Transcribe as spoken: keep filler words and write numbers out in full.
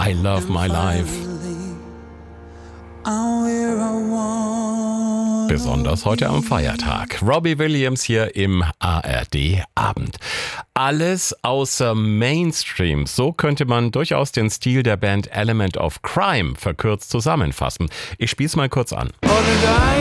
I Love My Life. Besonders heute am Feiertag. Robbie Williams hier im A R D-Abend. Alles außer Mainstream. So könnte man durchaus den Stil der Band Element of Crime verkürzt zusammenfassen. Ich spiel's mal kurz an.